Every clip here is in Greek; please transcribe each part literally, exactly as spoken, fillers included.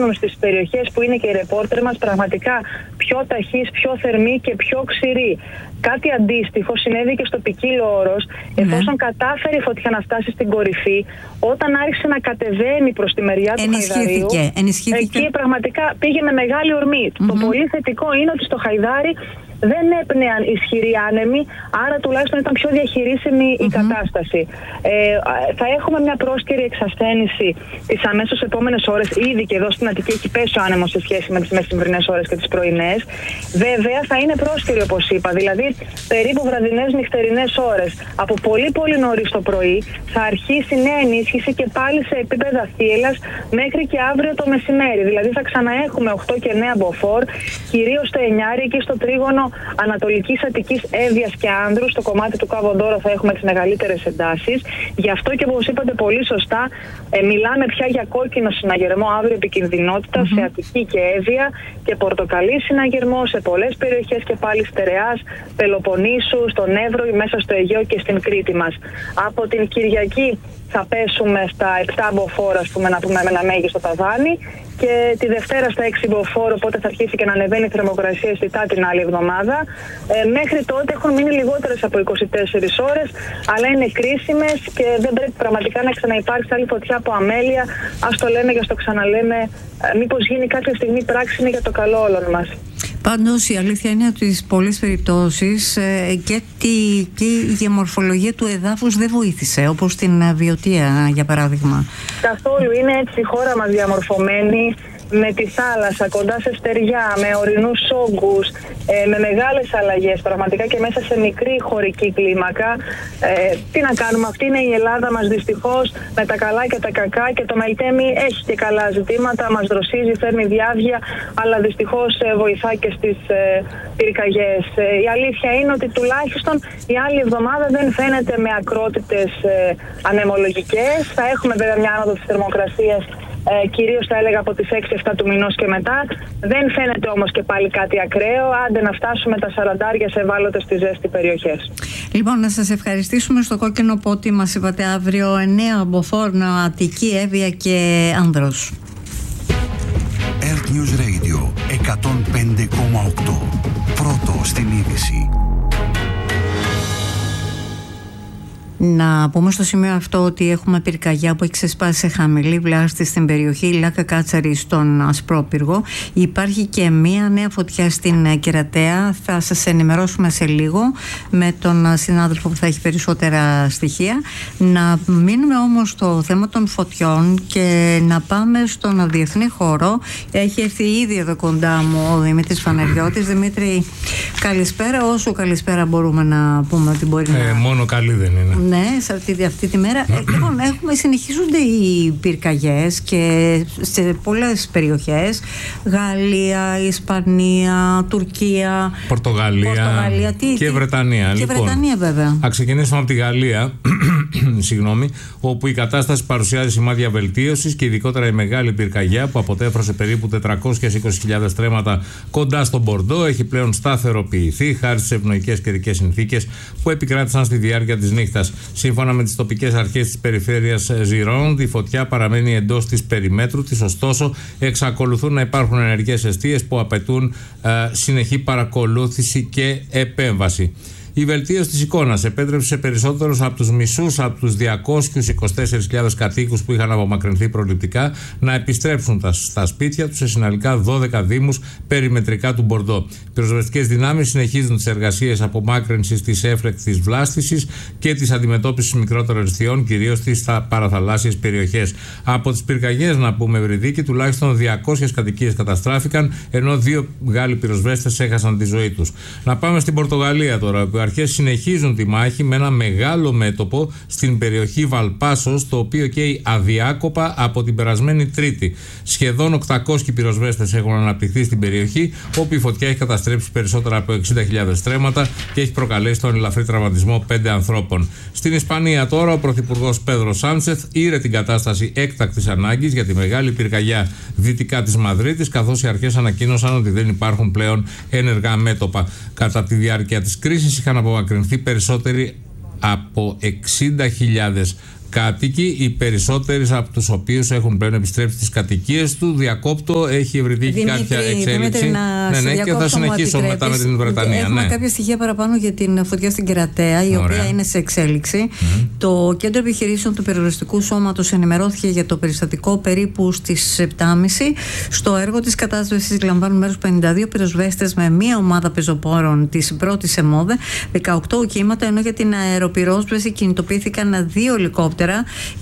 φτάνουν στις περιοχές που είναι και οι ρεπόρτερ μας πραγματικά πιο ταχείς, πιο θερμοί και πιο ξηροί. Κάτι αντίστοιχο συνέβη και στο Ποικίλο Όρος, εφόσον ναι. κατάφερε η φωτιά να φτάσει στην κορυφή, όταν άρχισε να κατεβαίνει προς τη μεριά του Χαϊδαρίου. Ενισχύθηκε. Εκεί πραγματικά πήγε με μεγάλη ορμή. Mm-hmm. Το πολύ θετικό είναι ότι στο Χαϊδάρι δεν έπνεαν ισχυροί άνεμοι, άρα τουλάχιστον ήταν πιο διαχειρίσιμη η mm-hmm. κατάσταση. Ε, θα έχουμε μια πρόσκαιρη εξασθένηση τις αμέσως επόμενες ώρες. Ήδη και εδώ στην Αττική έχει πέσει ο άνεμος σε σχέση με τις μεσημβρινές ώρες και τις πρωινές. Βέβαια θα είναι πρόσκαιρη, όπως είπα, δηλαδή περίπου βραδινές νυχτερινές ώρες. Από πολύ πολύ νωρίς το πρωί θα αρχίσει νέα ενίσχυση και πάλι σε επίπεδα θύελλας μέχρι και αύριο το μεσημέρι. Δηλαδή θα ξαναέχουμε οκτώ και εννέα μποφόρ, κυρίως στο Εννιάρι και στο τρίγωνο Ανατολικής Αττικής, Εύβοιας και Άνδρου. Στο κομμάτι του Καβοντόρο θα έχουμε τις μεγαλύτερες εντάσεις. Γι' αυτό και όπως είπατε πολύ σωστά, ε, μιλάμε πια για κόκκινο συναγερμό αύριο επικινδυνότητα mm-hmm. σε Αττική και Εύβοια και πορτοκαλί συναγερμό σε πολλές περιοχές και πάλι Στερεάς, Πελοποννήσου, στον Εύρο, μέσα στο Αιγαίο και στην Κρήτη μας. Από την Κυριακή θα πέσουμε στα επτά μποφόρ, ας πούμε, να πούμε με ένα μέγιστο ταβάνι, και τη Δευτέρα στα έξι μποφόρ, οπότε θα αρχίσει και να ανεβαίνει η θερμοκρασία αισθητά την άλλη εβδομάδα. Ε, μέχρι τότε έχουν μείνει λιγότερες από είκοσι τέσσερις ώρες, αλλά είναι κρίσιμες και δεν πρέπει πραγματικά να ξαναυπάρξει άλλη φωτιά από αμέλεια. Ας το λέμε και ας το ξαναλέμε, ε, μήπως γίνει κάποια στιγμή πράξιμη για το καλό όλων μας. Πάντως η αλήθεια είναι ότι στις πολλές περιπτώσεις ε, και, τη, και η γεωμορφολογία του εδάφους δεν βοήθησε, όπως στην Βιωτία για παράδειγμα. Καθόλου, είναι έτσι η χώρα μας διαμορφωμένη, με τη θάλασσα, κοντά σε στεριά, με ορεινούς όγκους, ε, με μεγάλες αλλαγές, πραγματικά και μέσα σε μικρή χωρική κλίμακα. Ε, τι να κάνουμε, αυτή είναι η Ελλάδα μας δυστυχώς, με τα καλά και τα κακά, και το Μελτέμι έχει και καλά ζητήματα, μας δροσίζει, φέρνει διάβγεια, αλλά δυστυχώς ε, βοηθά και στις ε, πυρκαγιές. Ε, η αλήθεια είναι ότι τουλάχιστον η άλλη εβδομάδα δεν φαίνεται με ακρότητες ε, ανεμολογικές. Θα έχουμε βέβαια μια άνοδο της θερμοκρασίας, Ε, κυρίως θα έλεγα από τις έξι εφτά του μηνός και μετά. Δεν φαίνεται όμως και πάλι κάτι ακραίο, άντε να φτάσουμε τα σαραντάρια σε ευάλωτες στη ζέστη περιοχές. Λοιπόν, να σας ευχαριστήσουμε. Στο κόκκινο πότι μας είπατε αύριο εννέα μποφόρ, Αττική, Εύβοια και Άνδρος. Earth News Radio εκατόν πέντε κόμμα οκτώ. Πρώτο στην είδηση. Να πούμε στο σημείο αυτό ότι έχουμε πυρκαγιά που έχει ξεσπάσει σε χαμηλή βλάστη στην περιοχή Λάκα Κάτσαρη στον Ασπρόπυργο. Υπάρχει και μία νέα φωτιά στην Κερατέα. Θα σας ενημερώσουμε σε λίγο με τον συνάδελφο που θα έχει περισσότερα στοιχεία. Να μείνουμε όμως στο θέμα των φωτιών και να πάμε στον διεθνή χώρο. Έχει έρθει ήδη εδώ κοντά μου ο Δημήτρης Φαναριώτης. Δημήτρη, καλησπέρα. Όσο καλησπέρα μπορούμε να πούμε ότι μπορεί ε, να... Μόνο καλή δεν είναι. Ναι, σε αυτή, αυτή τη μέρα. ε, λοιπόν, έχουμε, συνεχίζονται οι πυρκαγιές και σε πολλές περιοχές. Γαλλία, Ισπανία, Τουρκία, Πορτογαλία, Πορτογαλία τι, και τι, Βρετανία. Και λοιπόν, Βρετανία βέβαια. Α ξεκινήσουμε από τη Γαλλία, συγγνώμη, όπου η κατάσταση παρουσιάζει σημάδια βελτίωσης και ειδικότερα η μεγάλη πυρκαγιά που αποτέφρωσε περίπου τετρακόσιες είκοσι χιλιάδες στρέμματα κοντά στον Μπορντό έχει πλέον σταθεροποιηθεί χάρη στις ευνοϊκές καιρικές συνθήκες που επικράτησαν στη διάρκεια της νύχτας. Σύμφωνα με τις τοπικές αρχές της περιφέρειας Gironde, η φωτιά παραμένει εντός της περιμέτρου της, ωστόσο εξακολουθούν να υπάρχουν ενεργές εστίες που απαιτούν ε, συνεχή παρακολούθηση και επέμβαση. Η βελτίωση της εικόνας επέτρεψε σε περισσότερους από τους μισούς από τους διακόσιες είκοσι τέσσερις χιλιάδες κατοίκους που είχαν απομακρυνθεί προληπτικά να επιστρέψουν τα, στα σπίτια τους σε συνολικά δώδεκα δήμους περιμετρικά του Μπορντό. Οι πυροσβεστικές δυνάμεις συνεχίζουν τις εργασίες απομάκρυνσης της έφλεκτης βλάστησης και της αντιμετώπισης μικρότερων αισθιών, κυρίως στις παραθαλάσσιες περιοχές. Από τις πυρκαγιές, να πούμε, Ευρυδίκη, τουλάχιστον διακόσιες κατοικίες καταστράφηκαν, ενώ δύο Γάλλοι πυροσβέστες έχασαν τη ζωή τους. Να πάμε στην Πορτογαλία τώρα, που οι αρχές συνεχίζουν τη μάχη με ένα μεγάλο μέτωπο στην περιοχή Βαλπάσος, το οποίο καίει αδιάκοπα από την περασμένη Τρίτη. Σχεδόν οκτακόσιοι πυροσβέστες έχουν αναπτυχθεί στην περιοχή, όπου η φωτιά έχει καταστρέψει περισσότερα από εξήντα χιλιάδες στρέμματα και έχει προκαλέσει τον ελαφρύ τραυματισμό πέντε ανθρώπων. Στην Ισπανία τώρα, ο Πρωθυπουργός Πέδρο Σάντσεθ ήρε την κατάσταση έκτακτης ανάγκης για τη μεγάλη πυρκαγιά δυτικά της Μαδρίτης, καθώς οι αρχές ανακοίνωσαν ότι δεν υπάρχουν πλέον ένεργα μέτωπα. Κατά τη διάρκεια της κρίσης είχαν απομακρυνθεί περισσότεροι από εξήντα χιλιάδες κάτοικοι, οι περισσότεροι από τους οποίους έχουν πλέον επιστρέψει στις κατοικίες του. Διακόπτω, έχει ευρυθεί κάποια εξέλιξη. Δημήτρη, να ναι, ναι, και θα συνεχίσω μετά με την Βρετανία. Έχουμε ναι. κάποια στοιχεία παραπάνω για την φωτιά στην Κερατέα, η Ωραία. οποία είναι σε εξέλιξη. Mm-hmm. Το Κέντρο Επιχειρήσεων του Πυροσβεστικού Σώματος ενημερώθηκε για το περιστατικό περίπου στις επτά και μισή. Στο έργο της κατάσβεσης λαμβάνουν μέρος πενήντα δύο πυροσβέστες με μία ομάδα πεζοπόρων της πρώτης ΕΜΟΔΕ, δεκαοκτώ οχήματα, ενώ για την αεροπυρόσβεση κινητοποιήθηκαν δύο ελικόπτερα.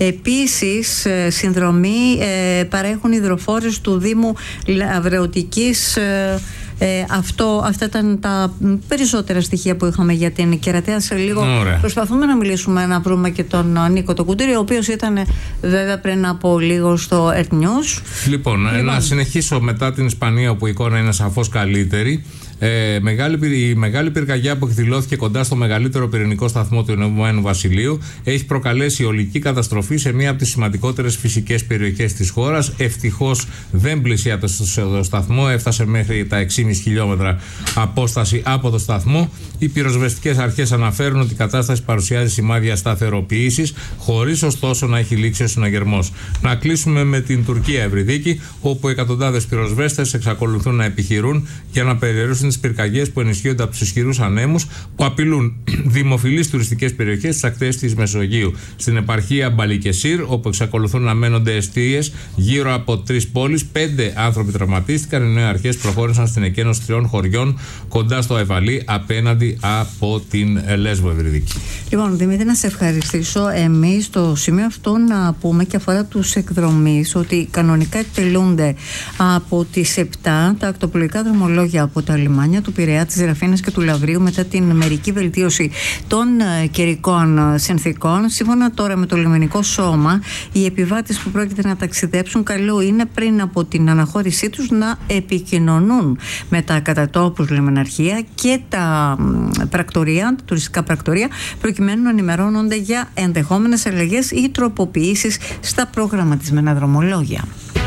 Επίσης, συνδρομή ε, παρέχουν υδροφόρες του Δήμου Λαβρεωτικής. Ε, Ε, αυτό, αυτά ήταν τα περισσότερα στοιχεία που είχαμε για την Κερατέα. Σε λίγο Ωραία. προσπαθούμε να μιλήσουμε, να βρούμε και τον Νίκο το Κουντήρη, ο οποίος ήταν βέβαια πριν από λίγο στο Earth News. Λοιπόν, λοιπόν, να συνεχίσω μετά την Ισπανία, όπου η εικόνα είναι σαφώς καλύτερη. Ε, μεγάλη, η μεγάλη πυρκαγιά που εκδηλώθηκε κοντά στο μεγαλύτερο πυρηνικό σταθμό του Ηνωμένου Βασιλείου έχει προκαλέσει ολική καταστροφή σε μία από τις σημαντικότερες φυσικές περιοχές της χώρας. Ευτυχώς δεν πλησιάται στο σταθμό, έφτασε μέχρι τα έξι κόμμα πέντε χιλιόμετρα απόσταση από το σταθμό. Οι πυροσβεστικές αρχές αναφέρουν ότι η κατάσταση παρουσιάζει σημάδια σταθεροποίησης, χωρίς ωστόσο να έχει λήξει ο συναγερμός. Να κλείσουμε με την Τουρκία, Ευρυδίκη, όπου εκατοντάδες πυροσβέστες εξακολουθούν να επιχειρούν για να περιορίσουν τις πυρκαγιές που ενισχύονται από τους ισχυρούς ανέμους που απειλούν δημοφιλείς τουριστικές περιοχές στις ακτές της Μεσογείου. Στην επαρχία Μπαλικεσίρ, όπου εξακολουθούν να μένονται εστίες γύρω από τρεις πόλεις, πέντε άνθρωποι τραυματίστηκαν, ενώ οι αρχές προχώρησαν στην εκένωση τριών χωριών κοντά στο Εβαλί, απέναντι από την Λέσβο, Ευρυδίκη. Λοιπόν, Δημήτρη, να σε ευχαριστήσω. Εμείς στο σημείο αυτό να πούμε και αφορά τους εκδρομείς ότι κανονικά εκτελούνται από τις επτά τα ακτοπλοϊκά δρομολόγια από τα λιμάνια του Πειραιά, της Ραφίνας και του Λαβρίου μετά την μερική βελτίωση των uh, καιρικών uh, συνθήκων. Σύμφωνα τώρα με το λιμενικό σώμα, οι επιβάτες που πρόκειται να ταξιδέψουν, καλό είναι πριν από την αναχώρησή τους να επικοινωνούν με τα κατατόπους λιμεναρχεία και τα uh, πρακτορία, τα τουριστικά πρακτορία, προκειμένου να ενημερώνονται για ενδεχόμενες αλλαγές ή τροποποιήσεις στα προγραμματισμένα δρομολόγια.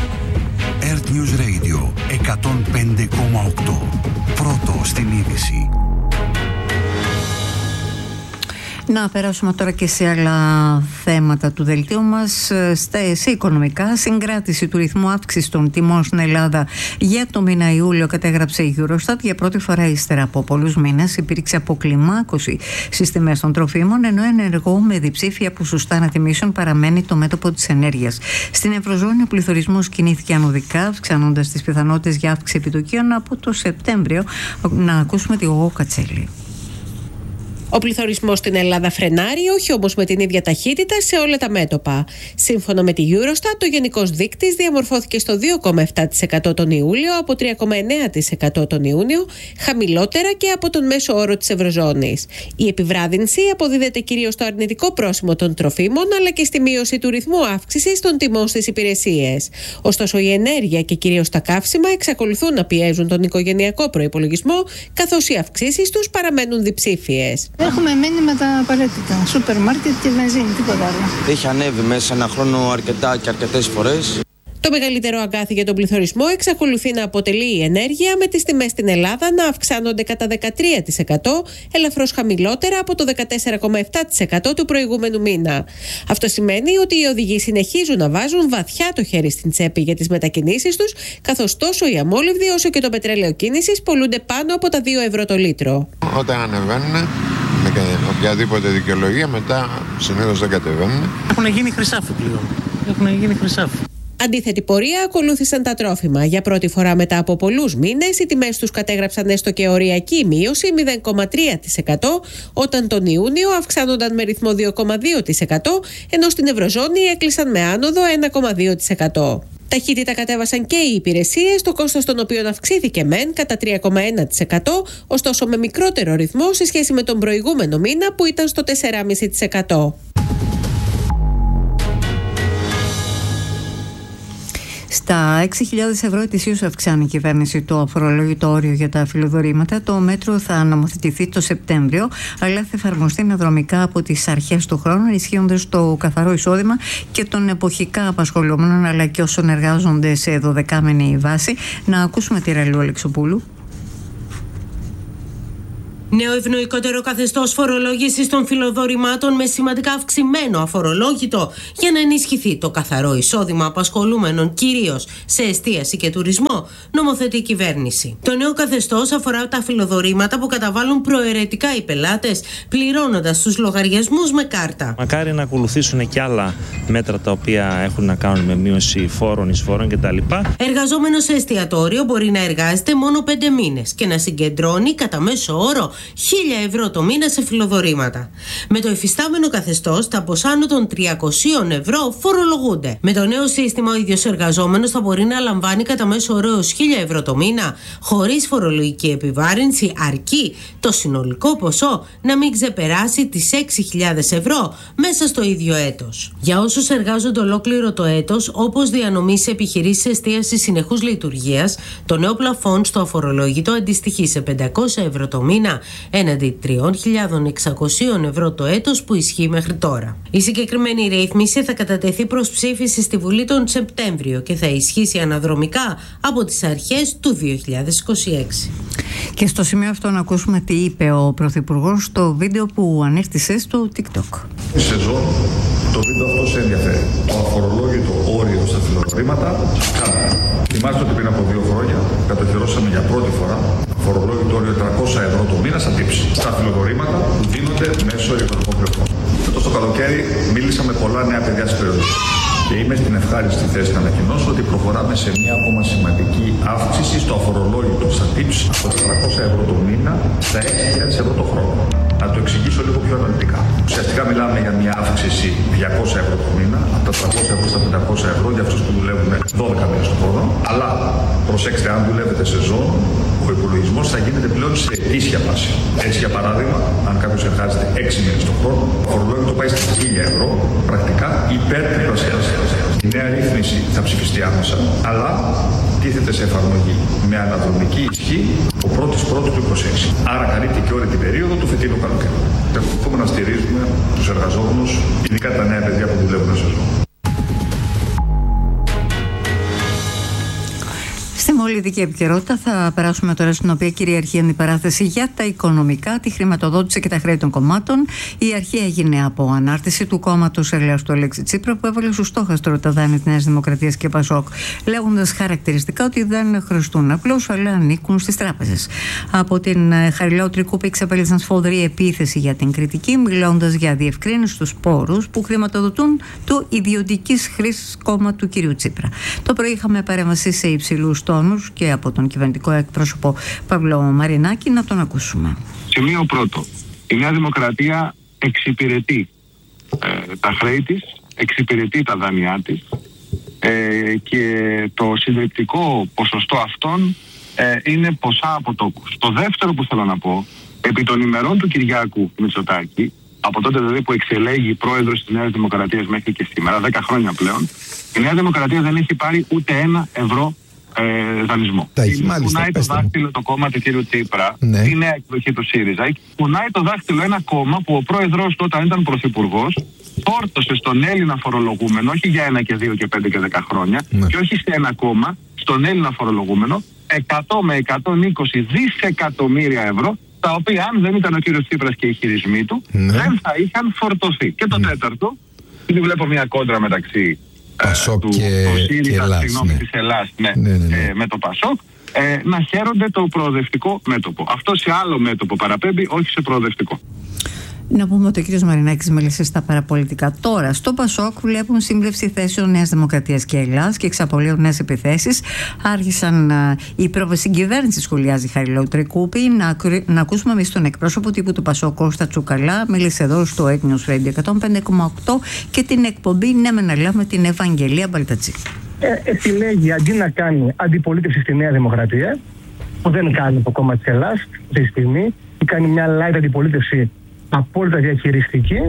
Earth News Radio εκατόν πέντε κόμμα οκτώ. Πρώτο στην είδηση. Να περάσουμε τώρα και σε άλλα θέματα του δελτίου μας. Σε οικονομικά, συγκράτηση του ρυθμού αύξησης των τιμών στην Ελλάδα για το μήνα Ιούλιο κατέγραψε η Eurostat. Για πρώτη φορά ύστερα από πολλούς μήνες υπήρξε αποκλιμάκωση στις τιμές των τροφίμων, ενώ ενεργό με διψήφια ποσοστά ανατιμήσεων παραμένει το μέτωπο της ενέργειας. Στην Ευρωζώνη ο πληθωρισμός κινήθηκε ανωδικά, αυξάνοντας τις πιθανότητες για αύξηση επιτοκίων από το Σεπτέμβριο. Να ακούσουμε τη Γογό Κατσέλη. Ο πληθωρισμός στην Ελλάδα φρενάρει, όχι όμως με την ίδια ταχύτητα σε όλα τα μέτωπα. Σύμφωνα με τη Eurostat, το γενικός δείκτης διαμορφώθηκε στο δύο κόμμα επτά τοις εκατό τον Ιούλιο από τρία κόμμα εννέα τοις εκατό τον Ιούνιο, χαμηλότερα και από τον μέσο όρο της Ευρωζώνης. Η επιβράδυνση αποδίδεται κυρίως στο αρνητικό πρόσημο των τροφίμων, αλλά και στη μείωση του ρυθμού αύξησης των τιμών στις υπηρεσίες. Ωστόσο, η ενέργεια και κυρίως τα καύσιμα εξακολουθούν να πιέζουν τον οικογενειακό προϋπολογισμό, καθώς οι αυξήσεις τους παραμένουν διψήφιες. Έχουμε μείνει με τα απαραίτητα. Σούπερ μάρκετ και βενζίνη, τίποτα άλλο. Έχει ανέβει μέσα σε ένα χρόνο αρκετά και αρκετές φορές. Το μεγαλύτερο αγκάθι για τον πληθωρισμό εξακολουθεί να αποτελεί η ενέργεια, με τις τιμές στην Ελλάδα να αυξάνονται κατά δεκατρία τοις εκατό, ελαφρώς χαμηλότερα από το δεκατέσσερα κόμμα επτά τοις εκατό του προηγούμενου μήνα. Αυτό σημαίνει ότι οι οδηγοί συνεχίζουν να βάζουν βαθιά το χέρι στην τσέπη για τις μετακινήσεις τους, καθώς τόσο οι αμόλυβδοι όσο και το πετρέλαιο κίνησης πολλούνται πάνω από τα δύο ευρώ το λίτρο. Όταν ανεβαίνουν με οποιαδήποτε δικαιολογία, μετά συνήθως δεν κατεβαίνουν. Έχουν γίνει χρυσάφι πλέον. Έχουν γίνει χρυσάφι. Αντίθετη πορεία ακολούθησαν τα τρόφιμα. Για πρώτη φορά μετά από πολλούς μήνες, οι τιμές τους κατέγραψαν έστω και οριακή μείωση μηδέν κόμμα τρία τοις εκατό, όταν τον Ιούνιο αυξάνονταν με ρυθμό δύο κόμμα δύο τοις εκατό, ενώ στην Ευρωζώνη έκλεισαν με άνοδο ένα κόμμα δύο τοις εκατό. Ταχύτητα κατέβασαν και οι υπηρεσίες, το κόστος των οποίων αυξήθηκε μεν κατά τρία κόμμα ένα τοις εκατό, ωστόσο με μικρότερο ρυθμό σε σχέση με τον προηγούμενο μήνα που ήταν στο τέσσερα κόμμα πέντε τοις εκατό. Στα έξι χιλιάδες ευρώ ετησίως αυξάνει η κυβέρνηση το αφορολόγητο όριο για τα φιλοδορήματα. Το μέτρο θα νομοθετηθεί το Σεπτέμβριο, αλλά θα εφαρμοστεί αναδρομικά από τις αρχές του χρόνου, ισχύοντας το καθαρό εισόδημα και των εποχικά απασχολούμενων, αλλά και όσων εργάζονται σε δωδεκάμηνη βάση. Να ακούσουμε τη Ραλού Αλεξοπούλου. Νέο ευνοϊκότερο καθεστώς φορολόγησης των φιλοδορημάτων με σημαντικά αυξημένο αφορολόγητο για να ενισχυθεί το καθαρό εισόδημα απασχολούμενων κυρίως σε εστίαση και τουρισμό, νομοθετεί η κυβέρνηση. Το νέο καθεστώς αφορά τα φιλοδορήματα που καταβάλουν προαιρετικά οι πελάτες, πληρώνοντας τους λογαριασμούς με κάρτα. Μακάρι να ακολουθήσουν και άλλα μέτρα τα οποία έχουν να κάνουν με μείωση φόρων, εισφορών κτλ. Εργαζόμενος σε εστιατόριο μπορεί να εργάζεται μόνο πέντε μήνες και να συγκεντρώνει κατά μέσο όρο χίλια ευρώ το μήνα σε φιλοδορήματα. Με το υφιστάμενο καθεστώς, τα ποσά άνω των τριακόσια ευρώ φορολογούνται. Με το νέο σύστημα, ο ίδιος εργαζόμενος θα μπορεί να λαμβάνει κατά μέσο όρο έως χίλια ευρώ το μήνα, χωρίς φορολογική επιβάρυνση, αρκεί το συνολικό ποσό να μην ξεπεράσει τις έξι χιλιάδες ευρώ μέσα στο ίδιο έτος. Για όσους εργάζονται ολόκληρο το έτος, όπως διανομή σε επιχειρήσεις εστίασης συνεχούς λειτουργίας, το νέο πλαφόν στο αφορολόγητο αντιστοιχεί σε πεντακόσια ευρώ το μήνα, έναντι τρεις χιλιάδες εξακόσια ευρώ το έτος που ισχύει μέχρι τώρα. Η συγκεκριμένη ρύθμιση θα κατατεθεί προς ψήφιση στη Βουλή τον Σεπτέμβριο και θα ισχύσει αναδρομικά από τις αρχές του δύο χιλιάδες είκοσι έξι. Και στο σημείο αυτό να ακούσουμε τι είπε ο Πρωθυπουργός στο βίντεο που ανέφτισε στο TikTok. Η σεζόν, το βίντεο αυτό σε ενδιαφέρει. Το αφορολόγητο όριο στα φιλοδορήματα κάτω. Θυμάστε ότι πριν από δύο χρόνια κατοχυρώσαμε για πρώτη φορά φορολόγητο όριο τριακόσια ευρώ το μήνα στα τύψη. Στα φιλοδορήματα που δίνονται μέσω ηλεκτρονικών πληροφοριών. Φέτος το καλοκαίρι μίλησα με πολλά νέα παιδιά στις περιοχές. Και είμαι στην ευχάριστη θέση να ανακοινώσω ότι προχωράμε σε μια ακόμα σημαντική αύξηση στο αφορολόγητο στα tips από τα τριακόσια ευρώ το μήνα στα έξι χιλιάδες ευρώ το χρόνο. Να το εξηγήσω λίγο πιο αναλυτικά. Ουσιαστικά μιλάμε για μια αύξηση διακόσια ευρώ το μήνα, από τα τριακόσια ευρώ στα πεντακόσια ευρώ για αυτούς που δουλεύουν δώδεκα μήνες το χρόνο. Αλλά προσέξτε, αν δουλεύετε σεζόν, ο υπολογισμός θα γίνεται πλέον σε ετήσια βάση. Έτσι, για παράδειγμα, αν κάποιος εργάζεται έξι μήνες το χρόνο, το αφορολόγητο πάει στα χίλια ευρώ, πρακτικά υπέρ τριπλασιάζεται. Η νέα ρύθμιση θα ψηφιστεί άμεσα, αλλά τίθεται σε εφαρμογή με αναδρομική ισχύ ο πρώτος πρώτου του είκοσι έξι. Άρα καλύπτει και όλη την περίοδο του φετινού καλοκαίρι. Θέλουμε να στηρίζουμε τους εργαζόμενους, ειδικά τα νέα παιδιά που δουλεύουν σε σεζόν. Στην πολιτική επικαιρότητα θα περάσουμε τώρα, στην οποία κυριαρχεί η αντιπαράθεση για τα οικονομικά, τη χρηματοδότηση και τα χρέη των κομμάτων. Η αρχή έγινε από ανάρτηση του κόμματος Ελέας του Αλέξη Τσίπρα, που έβαλε στο στόχαστρο τα δάνεια της Νέας Δημοκρατίας και Πασόκ, λέγοντας χαρακτηριστικά ότι δεν χρωστούν απλώς, αλλά ανήκουν στις τράπεζες. Από την Χαριλάου Τρικούπη εξαπέλυσαν σφοδρή επίθεση για την κριτική, μιλώντας για διευκρίνηση στους πόρους που χρηματοδοτούν το ιδιωτικής χρήσης κόμμα του κ. Τσίπρα. Το πρωί είχαμε παρέμβαση σε υψηλούς τόνους και από τον κυβερνητικό εκπρόσωπο Παύλο Μαρινάκη, να τον ακούσουμε. Σημείο πρώτο. Η Νέα Δημοκρατία εξυπηρετεί ε, τα χρέη της, εξυπηρετεί τα δάνειά της ε, και το συντριπτικό ποσοστό αυτών ε, είναι ποσά αποτόκους. Το δεύτερο που θέλω να πω, επί των ημερών του Κυριάκου Μητσοτάκη, από τότε δηλαδή που εξελέγει πρόεδρος της Νέας Δημοκρατίας μέχρι και σήμερα, δέκα χρόνια πλέον, η Νέα Δημοκρατία δεν έχει πάρει ούτε ένα ευρώ Ε, δανεισμό. Κουνάει το δάχτυλο το κόμμα του κ. Τσίπρα, ναι. Η νέα εκδοχή του ΣΥΡΙΖΑ. Κουνάει το δάχτυλο ένα κόμμα που ο πρόεδρος του, όταν ήταν πρωθυπουργός, φόρτωσε στον Έλληνα φορολογούμενο, όχι για ένα και δύο και πέντε και δέκα χρόνια, ναι. Και όχι σε ένα κόμμα, στον Έλληνα φορολογούμενο, εκατό με εκατόν είκοσι δισεκατομμύρια ευρώ, τα οποία αν δεν ήταν ο κ. Τσίπρας και οι χειρισμοί του, ναι. Δεν θα είχαν φορτωθεί. Και το ναι. τέταρτο, ήδη βλέπω μια κόντρα μεταξύ Πασόκ του, και, το ΣΥΡΙΖΑ, και Ελλάς, συγγνώμη, ναι. της Ελλάς, ναι, ναι, ναι, ναι. Ε, με το Πασόκ, ε, να χαίρονται το προοδευτικό μέτωπο. Αυτό σε άλλο μέτωπο παραπέμπει, όχι σε προοδευτικό. Να πούμε ότι ο κ. Μαρινάκης μίλησε στα παραπολιτικά. Τώρα, στο Πασόκ βλέπουν σύμπλευση θέσεων Νέας Δημοκρατίας και Ελλάς και εξαπολύουν νέες επιθέσεις. Άρχισαν α, η πρόβαση στην κυβέρνηση, σχολιάζει η Χαριλάου Τρικούπη. Να, να ακούσουμε εμείς τον εκπρόσωπο τύπου του Πασόκ, Κώστα Τσουκαλά. Μίλησε εδώ στο News Radio εκατόν πέντε κόμμα οκτώ και την εκπομπή Ναι με να λέμε την Ευαγγελία Μπαλτατσή. Ε, επιλέγει αντί να κάνει αντιπολίτευση στη Νέα Δημοκρατία, που δεν κάνει το κόμμα της Ελλάς αυτή τη στιγμή, ή κάνει μια light αντιπολίτευση απόλυτα διαχειριστική,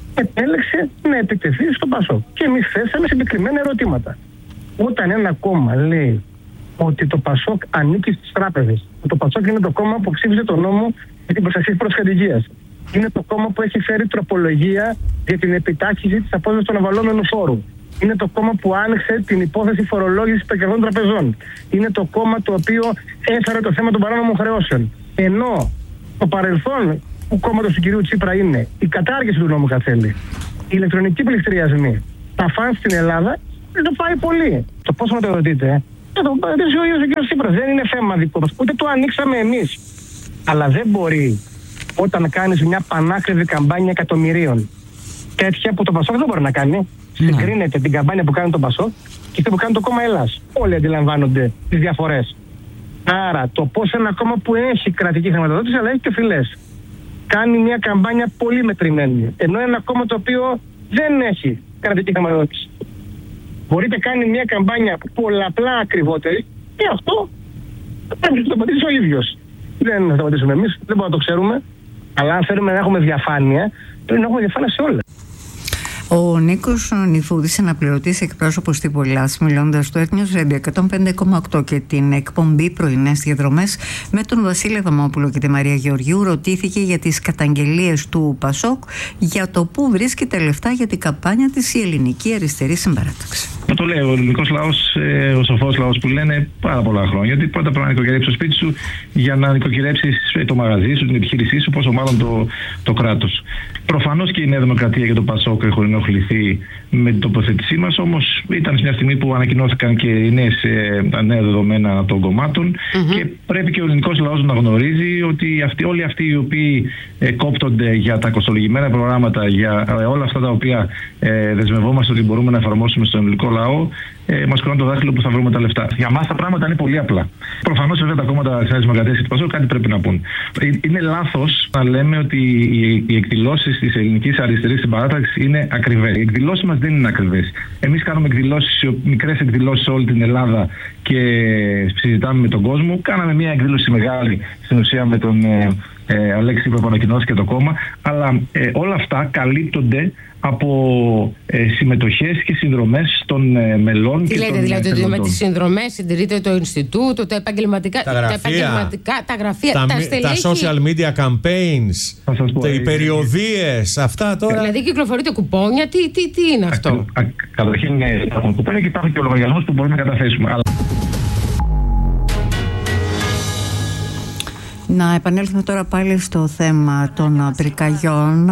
επέλεξε να επιτεθεί στο Πασόκ. Και εμείς θέσαμε συγκεκριμένα ερωτήματα. Όταν ένα κόμμα λέει ότι το Πασόκ ανήκει στις τράπεζες, το Πασόκ είναι το κόμμα που ψήφισε τον νόμο για την προστασία της προσφυγικίας, είναι το κόμμα που έχει φέρει τροπολογία για την επιτάχυνση της απόδοσης των αβαλόμενων φόρου, είναι το κόμμα που άνοιξε την υπόθεση φορολόγησης των κερδών τραπεζών, είναι το κόμμα το οποίο έφερε το θέμα των παράνομων χρεώσεων, ενώ Το παρελθόν του κόμματος του κυρίου Τσίπρα είναι η κατάργηση του νόμου Κατσέλη, οι ηλεκτρονικοί πληστηριασμοί. Τα φαν στην Ελλάδα δεν το πάει πολύ. Το πώς να το ρωτείτε, θα το ρωτήσει ο ίδιος ο κύριος Τσίπρας. Δεν είναι θέμα δικό μας, ούτε το ανοίξαμε εμείς. Αλλά δεν μπορεί όταν κάνεις μια πανάκριβη καμπάνια εκατομμυρίων, τέτοια που το Πασόκ δεν μπορεί να κάνει. Ναι. Συγκρίνεται την καμπάνια που κάνει το Πασόκ και αυτή που κάνει το κόμμα Ελλάς. Όλοι αντιλαμβάνονται τις διαφορές. Άρα το πώς ένα κόμμα που έχει κρατική χρηματοδότηση αλλά έχει και φυλές κάνει μια καμπάνια πολύ μετρημένη, ενώ ένα κόμμα το οποίο δεν έχει κρατική χρηματοδότηση μπορείτε κάνει μια καμπάνια πολλαπλά ακριβότερη, και αυτό πρέπει να το πατήσει ο ίδιος. Δεν θα το πατήσουμε εμείς, δεν μπορούμε να το ξέρουμε, αλλά αν θέλουμε να έχουμε διαφάνεια, πρέπει να έχουμε διαφάνεια σε όλα. Ο Νίκος Νιφούδης, αναπληρωτής εκπρόσωπος τύπου Ελλάς, μιλώντας στο Earth News Radio εκατόν πέντε κόμμα οκτώ και την εκπομπή Πρωινές Διαδρομές με τον Βασίλη Αδαμόπουλο και τη Μαρία Γεωργιού, ρωτήθηκε για τις καταγγελίες του Πασόκ για το πού βρίσκεται λεφτά για την καμπάνια της η Ελληνική Αριστερή Συμπαράταξη. Το λέει ο ελληνικός λαός, ε, ο σοφός λαός που λένε πάρα πολλά χρόνια. Ότι πρώτα πρέπει να νοικοκυρέψει το σπίτι σου για να νοικοκυρέψει το μαγαζί σου, την επιχείρησή σου, πόσο μάλλον το, το κράτος. Προφανώς και η Νέα Δημοκρατία και το Πασόκ έχουν ενοχληθεί με την τοποθέτησή μας, όμως ήταν σε μια στιγμή που ανακοινώθηκαν και οι νέες, τα νέα δεδομένα των κομμάτων mm-hmm. και πρέπει και ο ελληνικός λαός να γνωρίζει ότι αυτοί, όλοι αυτοί οι οποίοι ε, κόπτονται για τα κοστολογημένα προγράμματα, για ε, όλα αυτά τα οποία ε, δεσμευόμαστε ότι μπορούμε να εφαρμόσουμε στον ελληνικό λαό, ε, μας κρίνουν το δάχτυλο που θα βρούμε τα λεφτά. Για μας τα πράγματα είναι πολύ απλά. Προφανώς βέβαια τα κόμματα της Νέας Δημοκρατίας και του Πασόκ κάτι πρέπει να πούν. Είναι λάθος να λέμε ότι οι εκδηλώσεις της Ελληνικής Αριστερής Συμπαράταξης είναι ακριβές. Οι εκδηλώσεις μας δεν είναι ακριβές. Εμείς κάνουμε εκδηλώσεις, μικρές εκδηλώσεις σε όλη την Ελλάδα και συζητάμε με τον κόσμο. Κάναμε μια εκδήλωση μεγάλη στην ουσία με τον ε, ε, Αλέξη που ανακοινώθηκε το κόμμα, αλλά ε, όλα αυτά καλύπτονται από ε, συμμετοχές και συνδρομές των ε, μελών. Τι και λέτε, των, δηλαδή, ότι με τις συνδρομές συντηρείται το Ινστιτούτο, τα επαγγελματικά, τα γραφεία, τα, επαγγελματικά, τα, γραφεία, τα, τα, στελέχη, τα social media campaigns, οι περιοδίες, αυτά τώρα. Δηλαδή κυκλοφορείτε κουπόνια, τι, τι, τι είναι αυτό? Καταρχήν υπάρχουν κουπόνια και υπάρχουν και ο λογαριασμός που μπορούμε να καταθέσουμε. Αλλά... Να επανέλθουμε τώρα πάλι στο θέμα των πυρκαγιών.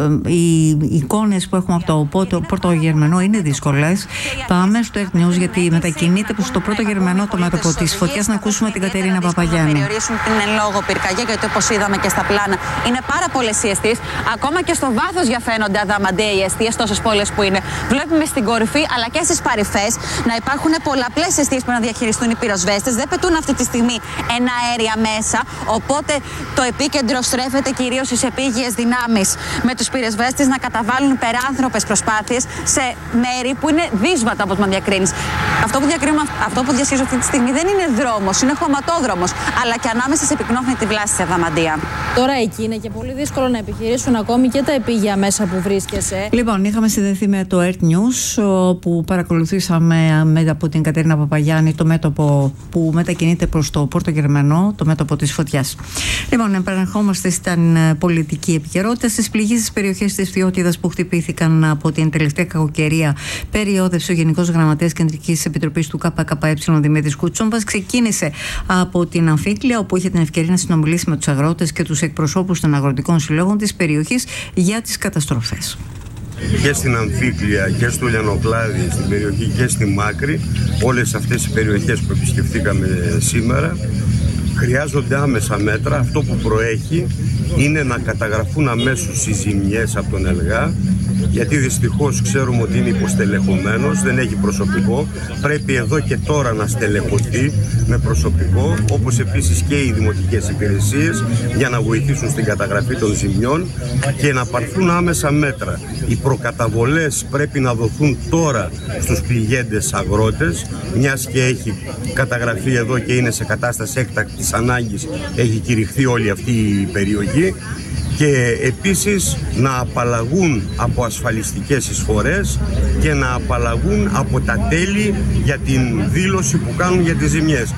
Οι εικόνες που έχουμε από το πρώτο Γερμανό είναι δύσκολες. Πάμε στο Earth News γιατί μετακινείται προς το πρώτο Γερμανό το μέτωπο της φωτιάς. Να ακούσουμε την Κατερίνα Παπαγιάννη. Να περιορίσουν την εν λόγω πυρκαγιά, γιατί όπως είδαμε και στα πλάνα είναι πάρα πολλές οι αιστείες. Ακόμα και στο βάθος διαφαίνονται αδαμαντία οι αιστείες, τόσες πόλεις που είναι. Βλέπουμε στην κορυφή αλλά και στις παρυφές να υπάρχουν πολλαπλές αιστείες που να διαχειριστούν οι πυροσβέστες. Δεν πετούν αυτή τη στιγμή ένα αέρια μέσα. Οπότε το επίκεντρο στρέφεται κυρίως στις επίγειες δυνάμεις, με τους πυροσβέστες να καταβάλουν περάνθρωπες προσπάθειες σε μέρη που είναι δύσβατα όπως να διακρίνεις. Αυτό που διακρίνουμε, αυτό που διασχίζω αυτή τη στιγμή δεν είναι δρόμος, είναι χωματόδρομος, αλλά και ανάμεσα σε πυκνόχνητη βλάση σε Αδαμαντία. Τώρα εκεί είναι και πολύ δύσκολο να επιχειρήσουν ακόμη και τα επίγεια μέσα που βρίσκεσαι. Λοιπόν, είχαμε συνδεθεί με το Earth News, όπου παρακολουθήσαμε με, από την Κατερίνα Παπαγιάννη το μέτωπο που μετακινείται προς το Πόρτο Γερμανό, το μέτωπο της φωτιάς. Λοιπόν, επαναρχόμαστε στην πολιτική επικαιρότητα. Στις πληγείς στις περιοχές της Φθιώτιδας που χτυπήθηκαν από την τελευταία κακοκαιρία, περιόδευσε ο Γενικός Γραμματέας Κεντρικής Επιτροπής του ΚΚΕ Δημήτρης Κουτσούμπας. Ξεκίνησε από την Αμφίκλεια, όπου είχε την ευκαιρία να συνομιλήσει με τους αγρότες και τους εκπροσώπους των αγροτικών συλλόγων της περιοχής για τις καταστροφές. Και στην Αμφίκλεια και στο Λιανοκλάδι, στην περιοχή και στη Μάκρη, όλες αυτές οι περιοχές που επισκεφτήκαμε σήμερα, χρειάζονται άμεσα μέτρα. Αυτό που προέχει είναι να καταγραφούν αμέσως οι ζημιές από τον ΕΛΓΑ, γιατί δυστυχώς ξέρουμε ότι είναι υποστελεχωμένος, δεν έχει προσωπικό. Πρέπει εδώ και τώρα να στελεχωθεί με προσωπικό, όπως επίσης και οι δημοτικές υπηρεσίες, για να βοηθήσουν στην καταγραφή των ζημιών και να πάρθουν άμεσα μέτρα. Οι προκαταβολές πρέπει να δοθούν τώρα στους πληγέντες αγρότες, μιας και έχει καταγραφεί εδώ και είναι σε κατάσταση έκτακτης ανάγκης, έχει κηρυχθεί όλη αυτή η περιοχή. Και επίσης να απαλλαγούν από ασφαλιστικές εισφορές και να απαλλαγούν από τα τέλη για την δήλωση που κάνουν για τις ζημιές.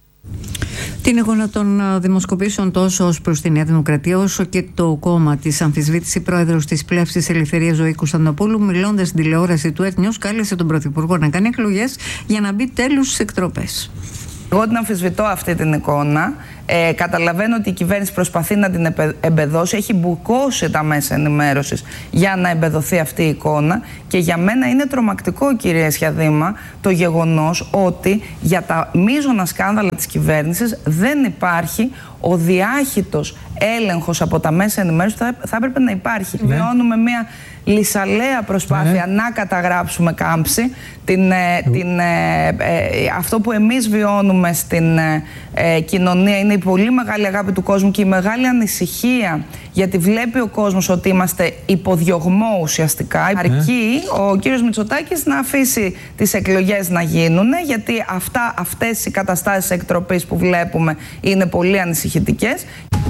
Την εικόνα των δημοσκοπήσεων τόσο ως προς τη Νέα Δημοκρατία όσο και το κόμμα της αμφισβήτηση, πρόεδρος της Πλεύσης Ελευθερίας Ζωή Κωνσταντοπούλου, μιλώντας στην τηλεόραση του Earth News, κάλεσε τον Πρωθυπουργό να κάνει εκλογές για να μπει τέλος στις εκτροπές. Εγώ την αμφισβητώ αυτή την εικόνα. Ε, καταλαβαίνω ότι η κυβέρνηση προσπαθεί να την εμπεδώσει, έχει μπουκώσει τα μέσα ενημέρωσης για να εμπεδοθεί αυτή η εικόνα, και για μένα είναι τρομακτικό, κυρία Σιαδήμα, το γεγονός ότι για τα μείζωνα σκάνδαλα της κυβέρνησης δεν υπάρχει ο διάχυτος έλεγχος από τα μέσα ενημέρωσης που θα, θα έπρεπε να υπάρχει. Ναι. Βιώνουμε μια λυσαλέα προσπάθεια ναι. να καταγράψουμε κάμψη. Την, ε, την, ε, ε, αυτό που εμείς βιώνουμε στην ε, κοινωνία είναι η πολύ μεγάλη αγάπη του κόσμου και η μεγάλη ανησυχία, γιατί βλέπει ο κόσμος ότι είμαστε υποδιωγμό ουσιαστικά. Ναι. Αρκεί ο κύριος Μητσοτάκης να αφήσει τις εκλογές να γίνουν, γιατί αυτά, αυτές οι καταστάσεις εκτροπής που βλέπουμε είναι πολύ ανησυχητικές.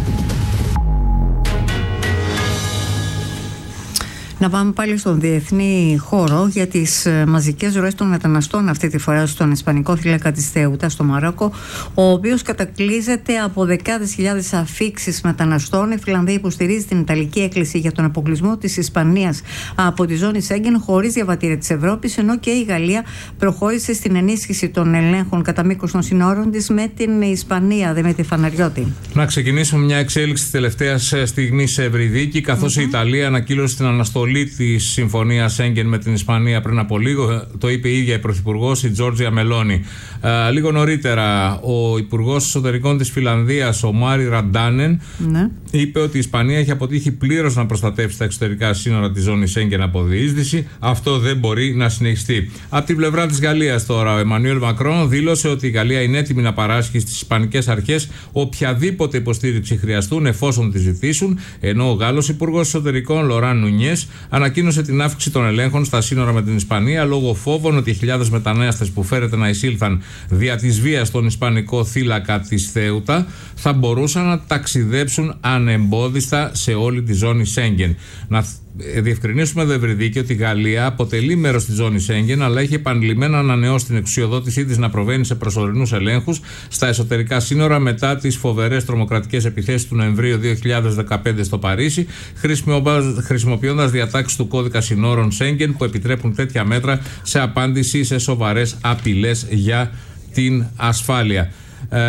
Να πάμε πάλι στον διεθνή χώρο για τις μαζικές ροές των μεταναστών, αυτή τη φορά στον ισπανικό θύλακα της Θέουτα, στο Μαρόκο, ο οποίος κατακλείζεται από δεκάδες χιλιάδες αφίξεις μεταναστών. Η Φιλανδία υποστηρίζει την Ιταλική έκκληση για τον αποκλεισμό της Ισπανίας από τη ζώνη Σέγγεν χωρίς διαβατήρια της Ευρώπης, ενώ και η Γαλλία προχώρησε στην ενίσχυση των ελέγχων κατά μήκος των συνόρων της με την Ισπανία. Δημήτρη Φαναριώτη. Να ξεκινήσουμε μια εξέλιξη της τελευταίας στιγμής σε Ευρυδίκη, καθώς mm-hmm. η Ιταλία ανακοίνωσε την αναστολή τη συμφωνία Σέγγεν με την Ισπανία πριν από λίγο. Το είπε η ίδια η Πρωθυπουργός, η Τζόρτζια Μελόνι. Ε, λίγο νωρίτερα, ο Υπουργός Εσωτερικών της Φιλανδίας, ο Μάρι Ραντάνεν, ναι. είπε ότι η Ισπανία έχει αποτύχει πλήρως να προστατεύσει τα εξωτερικά σύνορα της ζώνης Σέγγεν από διείσδυση. Αυτό δεν μπορεί να συνεχιστεί. Από την πλευρά της Γαλλίας τώρα, ο Εμμανουέλ Μακρόν δήλωσε ότι η Γαλλία είναι έτοιμη να παράσχει στις ισπανικές αρχές οποιαδήποτε υποστήριξη χρειαστούν εφόσον τη ζητήσουν, ενώ ο Γάλλος Υπουργός Εσωτερικών, Λοράν Νουνιές, ανακοίνωσε την αύξηση των ελέγχων στα σύνορα με την Ισπανία λόγω φόβων ότι οι χιλιάδες μετανάστες που φέρεται να εισήλθαν δια της βίας στον ισπανικό θύλακα της Θέουτα θα μπορούσαν να ταξιδέψουν ανεμπόδιστα σε όλη τη ζώνη Σέγγεν. Να διευκρινίσουμε εδώ, Ευρυδίκη, ότι η Γαλλία αποτελεί μέρος της ζώνης Σέγγεν, αλλά έχει επανειλημμένα ανανεώσει την εξουσιοδότησή της να προβαίνει σε προσωρινούς ελέγχους στα εσωτερικά σύνορα μετά τις φοβερές τρομοκρατικές επιθέσεις του Νοεμβρίου δύο χιλιάδες δεκαπέντε στο Παρίσι, χρησιμοποιώντας διατάξεις του κώδικα συνόρων Σέγγεν που επιτρέπουν τέτοια μέτρα σε απάντηση σε σοβαρές απειλές για την ασφάλεια. Ε,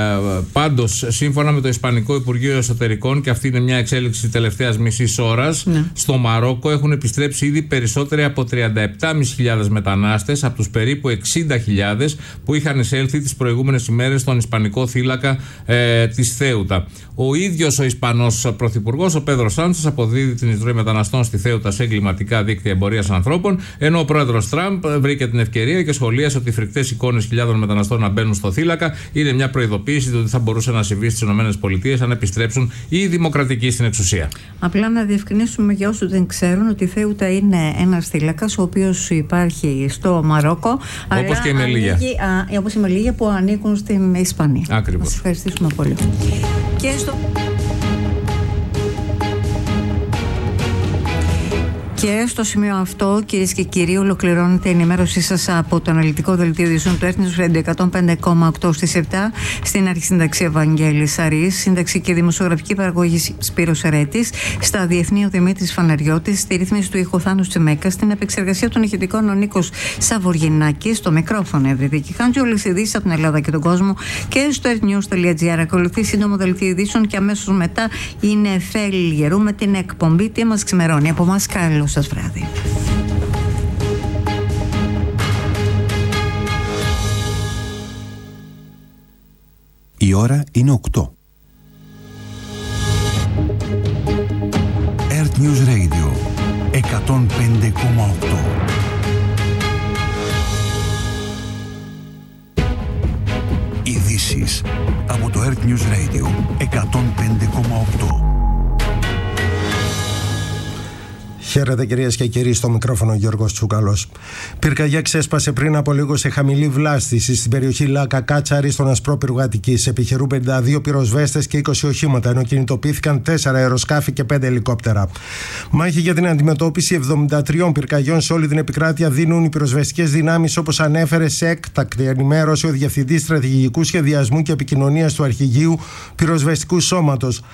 πάντως, σύμφωνα με το Ισπανικό Υπουργείο Εσωτερικών, και αυτή είναι μια εξέλιξη της τελευταίας μισής ώρας, ναι. στο Μαρόκο έχουν επιστρέψει ήδη περισσότεροι από τριάντα επτά χιλιάδες πεντακόσιους μετανάστες από τους περίπου εξήντα χιλιάδες που είχαν εισέλθει τις προηγούμενες ημέρες στον ισπανικό θύλακα ε, της Θέουτα. Ο ίδιος ο Ισπανός Πρωθυπουργός, ο Πέδρο Σάντσος, αποδίδει την εισρωή μεταναστών στη Θέουτα σε εγκληματικά δίκτυα εμπορίας ανθρώπων, ενώ ο πρόεδρος Τραμπ βρήκε την ευκαιρία και σχολίασε ότι οι φρικτές εικόνες χιλιάδων μεταναστών να μπαίνουν στο θύλακα είναι μια προειδοποίηση ότι θα μπορούσε να συμβεί στις ΗΠΑ αν επιστρέψουν οι δημοκρατικοί στην εξουσία. Απλά να διευκρινίσουμε για όσους δεν ξέρουν ότι η Θέουτα είναι ένας θύλακας ο οποίος υπάρχει στο Μαρόκο. Όπως και η Μελίγια. Όπως η Μελίγια που ανήκουν στην Ισπανία. Ακριβώς. Σας ευχαριστήσουμε πολύ. Και στο... Και στο σημείο αυτό, κυρίες και κύριοι, ολοκληρώνεται η ενημέρωσή σας από το αναλυτικό δελτίο ειδήσεων του Έθνους Radio εκατόν πέντε κόμμα οκτώ στις επτά. Στην αρχισύνταξη Ευαγγέλης Αρής, σύνταξη και δημοσιογραφική παραγωγή Σπύρος Ερέτης, στα διεθνή ο Δημήτρης Φαναριώτης, στη ρύθμιση του ήχου Θάνος Τσιμέκας, στην επεξεργασία των ηχητικών ο Νίκος Σαβοργινάκης, στο μικρόφωνο Ευρυδίκη Χάντζη, όλες οι ειδήσεις από την Ελλάδα και τον κόσμο και στο earthnews τελεία gr. Ακολουθεί σύντομο δελτίο ειδήσεων και αμέσως μετά είναι Εφέλη Γερού με την εκπομπή Τι μας ξημερώνει. Από εμάς, καλό σας βράδυ. Η ώρα είναι οκτώ. Earth News Radio εκατόν πέντε κόμμα οκτώ. Ειδήσεις από το Earth News Radio εκατόν πέντε κόμμα οκτώ. Χαίρετε κυρίες και κύριοι, στο μικρόφωνο Γιώργος Τσουκαλός. Πυρκαγιά ξέσπασε πριν από λίγο σε χαμηλή βλάστηση στην περιοχή Λάκα Κάτσαρη στον Ασπρόπυργο Αττικής. Επιχειρούν πενήντα δύο πυροσβέστες και είκοσι οχήματα, ενώ κινητοποιήθηκαν τέσσερα αεροσκάφη και πέντε ελικόπτερα. Μάχη για την αντιμετώπιση εβδομήντα τριών πυρκαγιών σε όλη την επικράτεια δίνουν οι πυροσβεστικές δυνάμεις, όπως ανέφερε σε έκτακτη ενημέρωση ο Διευθυντής Στρατηγικού Σχεδιασμού και Επικοινωνίας του Αρχηγείου Πυροσβεστικού Σώματος.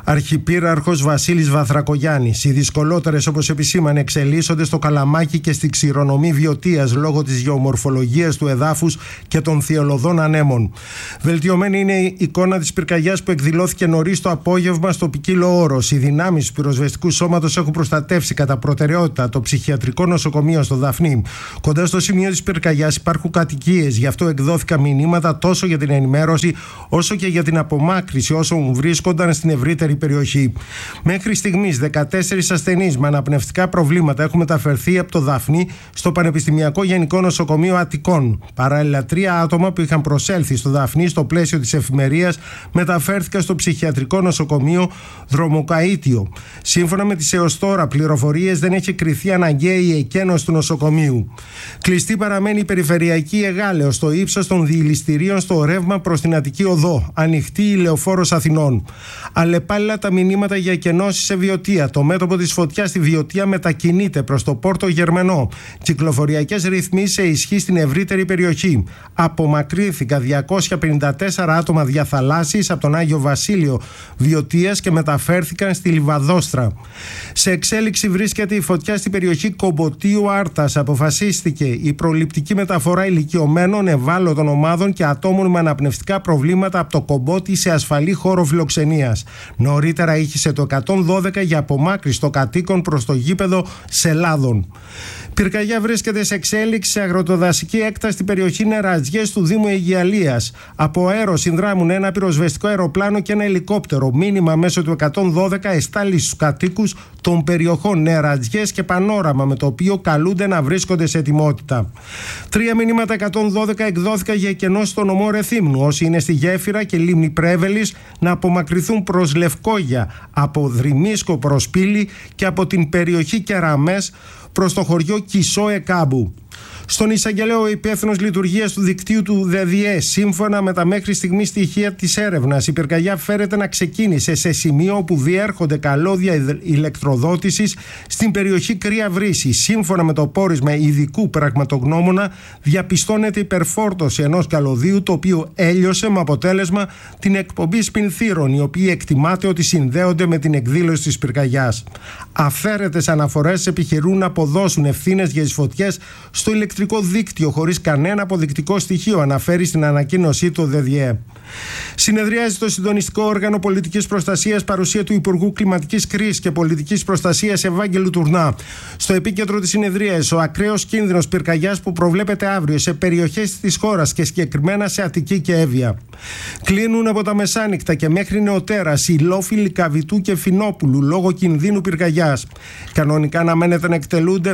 Αρχιπύραρχος Βασίλης Βαθρακογιάννης. Οι δυσκολότερες, όπως επισήμανε, εξελίσσονται στο Καλαμάκι και στη Ξηρονομή Βιωτίας λόγω της γεωμορφολογίας του εδάφους και των θειολωδών ανέμων. Βελτιωμένη είναι η εικόνα της πυρκαγιάς που εκδηλώθηκε νωρίς το απόγευμα στο Ποικίλο Όρος. Οι δυνάμεις του πυροσβεστικού σώματος έχουν προστατεύσει κατά προτεραιότητα το ψυχιατρικό νοσοκομείο στο Δαφνί. Κοντά στο σημείο της πυρκαγιάς υπάρχουν κατοικίες, γι' αυτό εκδόθηκαν μηνύματα τόσο για την ενημέρωση όσο και για την απομάκρυση όσων βρίσκονταν στην ευρύτερη περιοχή. Μέχρι στιγμής δεκατέσσερις ασθενείς με αναπνευστικά προβλήματα έχουν μεταφερθεί από το Δαφνί στο Πανεπιστημιακό Γενικό Νοσοκομείο Αττικών. Παράλληλα, τρία άτομα που είχαν προσέλθει στο Δαφνί στο πλαίσιο της εφημερίας μεταφέρθηκαν στο ψυχιατρικό νοσοκομείο Δρομοκαΐτιο. Σύμφωνα με τις έως τώρα πληροφορίες, δεν έχει κριθεί αναγκαία η εκένωση του νοσοκομείου. Κλειστή παραμένει η περιφερειακή Εγάλεως στο ύψος των διηληστηρίων στο ρεύμα προς την Αττική Οδό. Ανοιχτή η Λεωφόρος Αθηνών. Αλλεπάλληλα τα μηνύματα για εκενώσεις σε Βιωτία. Το μέτωπο της φωτιάς στη Βιωτία μετακινείται προς το Πόρτο Γερμενό. Κυκλοφοριακές ρυθμίσεις σε ισχύ στην ευρύτερη περιοχή. Απομακρύνθηκαν διακόσια πενήντα τέσσερα άτομα διαθαλάσσης από τον Άγιο Βασίλειο Βιωτίας και μεταφέρθηκαν στη Λιβαδόστρα. Σε εξέλιξη βρίσκεται η φωτιά στην περιοχή Κομποτίου Άρτας. Αποφασίστηκε η προληπτική μεταφορά ηλικιωμένων, ευάλωτων ομάδων και ατόμων με αναπνευστικά προβλήματα από το Κομπότι σε ασφαλή χώρο φιλοξενίας. Νωρίτερα ήχησε το εκατόν δώδεκα για απομάκρυνση των κατοίκων προς το γήπεδο Σελάδων. Πυρκαγιά βρίσκεται σε εξέλιξη σε αγροτοδασική έκταση στην περιοχή Νερατζιές του Δήμου Αιγιαλίας. Από αέρο συνδράμουν ένα πυροσβεστικό αεροπλάνο και ένα ελικόπτερο. Μήνυμα μέσω του εκατόν δώδεκα εστάλει στους κατοίκους των περιοχών Νερατζιές και Πανόραμα, με το οποίο καλούνται να βρίσκονται σε ετοιμότητα. Τρία μηνύματα εκατόν δώδεκα εκδόθηκαν για εκενώσεις στο νομό Ρεθύμνου. Όσοι είναι στη Γέφυρα και Λίμνη Πρέβελης να απομακρυνθούν προς Λευκόγια, από Δρυμίσκο προς Πύλη και από την περιοχή Κεραμές προς το χωριό Κισό Εκάμπου. Στον εισαγγελέο, ο υπεύθυνος λειτουργίας του δικτύου του ΔΔΕ, σύμφωνα με τα μέχρι στιγμή στοιχεία της έρευνας, η πυρκαγιά φέρεται να ξεκίνησε σε σημείο όπου διέρχονται καλώδια ηλεκτροδότησης στην περιοχή Κρύα Βρύση. Σύμφωνα με το πόρισμα ειδικού πραγματογνώμονα, διαπιστώνεται υπερφόρτωση ενός καλωδίου, το οποίο έλειωσε με αποτέλεσμα την εκπομπή σπινθύρων, οι οποίοι εκτιμάται ότι συνδέονται με την εκδήλωση της πυρκαγιάς. Αφαίρετες αναφορές επιχειρούν να αποδώσουν ευθύνες για τις φωτιές στο ηλεκτρικό δίκτυο χωρίς κανένα αποδεικτικό στοιχείο, αναφέρει στην ανακοίνωσή του ΔΔΕ. Συνεδριάζει το συντονιστικό όργανο πολιτικής προστασίας παρουσία του Υπουργού Κλιματικής Κρίσης και Πολιτικής Προστασίας Ευάγγελου Τουρνά. Στο επίκεντρο της συνεδρίας, ο ακραίος κίνδυνος πυρκαγιάς που προβλέπεται αύριο σε περιοχές της χώρας και συγκεκριμένα σε Αττική και Εύβοια. Κλείνουν από τα μεσάνυχτα και μέχρι νεοτέρας οι λόφοι Λυκαβητού και Φινόπουλου λόγω κινδύνου πυρκαγιάς. Κανονικά αναμένεται να εκτελούνται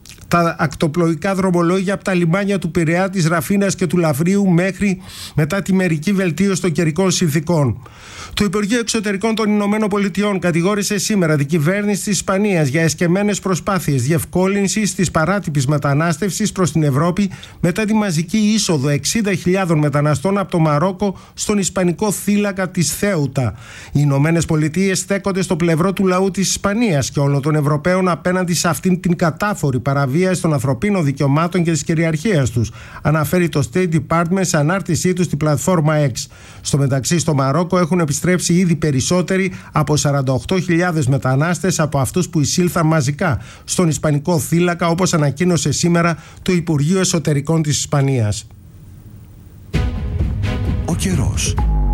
τα ακτοπλοϊκά δρομολόγια από τα λιμάνια του Πειραιά, της Ραφίνας και του Λαυρίου μέχρι μετά τη μερική βελτίωση των καιρικών συνθηκών. Το Υπουργείο Εξωτερικών των Ηνωμένων Πολιτειών κατηγόρησε σήμερα την κυβέρνηση της Ισπανίας για εσκεμμένες προσπάθειες διευκόλυνσης της παράτυπης μετανάστευσης προς την Ευρώπη μετά τη μαζική είσοδο εξήντα χιλιάδων μεταναστών από το Μαρόκο στον ισπανικό θύλακα της Θέουτα. Οι Ηνωμένες Πολιτείες στέκονται στο πλευρό του λαού της Ισπανίας και όλων των Ευρωπαίων απέναντι σε αυτήν την κατάφορη παραβίαση των ανθρωπίνων δικαιωμάτων και της κυριαρχίας τους, αναφέρει το State Department σε ανάρτησή του στην πλατφόρμα X. Στο μεταξύ, στο Μαρόκο έχουν επιστρέψει ήδη περισσότεροι από σαράντα οκτώ χιλιάδες μετανάστες από αυτούς που εισήλθαν μαζικά στον ισπανικό θύλακα, όπως ανακοίνωσε σήμερα το Υπουργείο Εσωτερικών της Ισπανίας. Ο καιρός.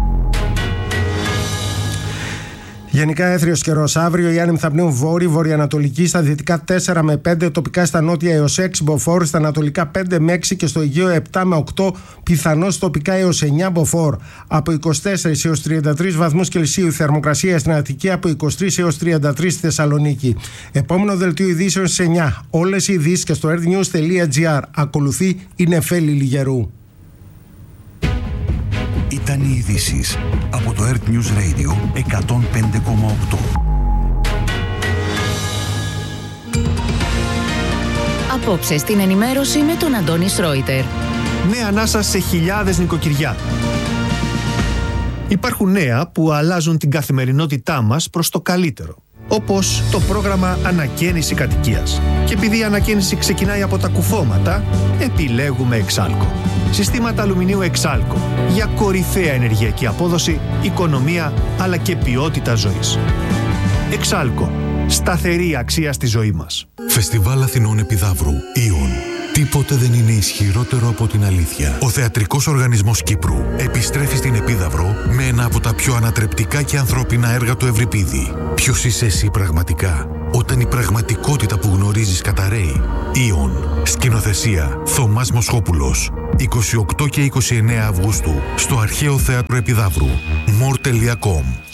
Γενικά έθριος καιρός. Αύριο οι άνεμοι θα πνέουν βόρειο, βορειοανατολική, στα δυτικά τέσσερα με πέντε, τοπικά στα νότια έως έξι μποφόρ, στα ανατολικά πέντε με έξι και στο Αιγαίο επτά με οκτώ, πιθανώς τοπικά έως εννιά μποφόρ. Από είκοσι τέσσερα έως τριάντα τρεις βαθμούς Κελσίου η θερμοκρασία στην Αττική, από είκοσι τρεις έως τριάντα τρεις στη Θεσσαλονίκη. Επόμενο δελτίο ειδήσεων στις εννιά. Όλες οι ειδήσεις και στο earthnews τελεία gr. Ακολουθεί η Νεφέλη Λιγερού. Ήταν οι ειδήσεις από το Earth News Radio εκατόν πέντε κόμμα οκτώ. Απόψε στην ενημέρωση με τον Αντώνη Σρόιτερ. Νέα ανάσα σε χιλιάδες νοικοκυριά. Υπάρχουν νέα που αλλάζουν την καθημερινότητά μας προς το καλύτερο. όπως το πρόγραμμα Ανακαίνιση Κατοικίας. Και επειδή η ανακαίνιση ξεκινάει από τα κουφώματα, επιλέγουμε Εξάλκο. Συστήματα αλουμινίου Εξάλκο για κορυφαία ενεργειακή απόδοση, οικονομία αλλά και ποιότητα ζωής. Εξάλκο. Σταθερή αξία στη ζωή μας. Φεστιβάλ Αθηνών Επιδαύρου. Ιον. Τίποτε δεν είναι ισχυρότερο από την αλήθεια. Ο Θεατρικός Οργανισμός Κύπρου επιστρέφει στην Επίδαυρο με ένα από τα πιο ανατρεπτικά και ανθρώπινα έργα του Ευρυπίδη. Ποιος είσαι εσύ πραγματικά, όταν η πραγματικότητα που γνωρίζεις καταραίει? Ιον. Σκηνοθεσία Θωμάς Μοσχόπουλος. είκοσι οκτώ και είκοσι εννέα Αυγούστου στο Αρχαίο Θέατρο Επιδαύρου. μορ τελεία κομ.